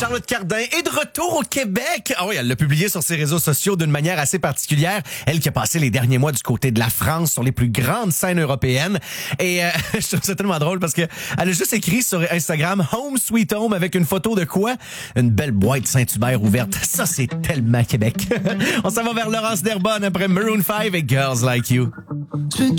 Charlotte Cardin est de retour au Québec. Ah oui, elle l'a publié sur ses réseaux sociaux d'une manière assez particulière. Elle qui a passé les derniers mois du côté de la France sur les plus grandes scènes européennes. Et je trouve ça tellement drôle parce que elle a juste écrit sur Instagram « Home Sweet Home » avec une photo de quoi? Une belle boîte Saint-Hubert ouverte. Ça, c'est tellement Québec. On s'en va vers Laurence Derbonne après Maroon 5 et Girls Like You.